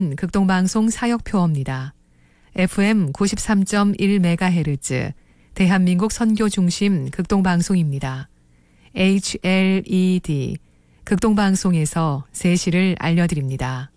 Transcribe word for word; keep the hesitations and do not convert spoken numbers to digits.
극동방송 사역표어입니다. 에프엠 구십삼 점 일 메가헤르츠 대한민국 선교 중심 극동방송입니다. 에이치엘이디 극동방송에서 세시를 알려드립니다.